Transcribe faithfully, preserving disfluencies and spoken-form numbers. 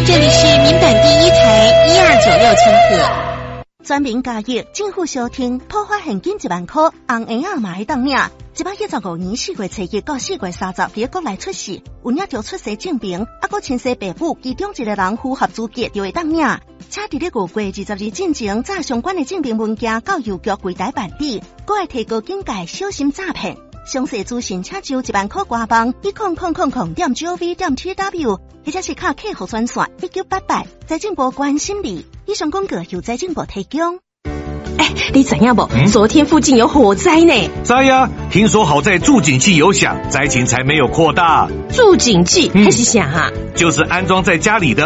这里是民版第一台一二九六千赫。全民加益，政府小厅破发现金一万块，红婴仔嘛会当领。一百一十五年四月初一到四月三十，伫国内出世，有领着出生证明，啊，搁亲生父母其中一个人符合资格就会当领。且伫咧五月二十日进前，将相关的证明文件到邮局柜台办理，搁会提高警戒，小心诈骗。详细资讯请就一万块官网一空空空空点 gov 点 tw， 或者是卡客户专线一九八八，财政部关心你。以上广告由财政部提供。 哎，你知影不？嗯、昨天附近有火灾呢。 知呀，听说好在助警器有响，灾情才没有扩大。 助警器还是啥啊？ 就是安装在家里的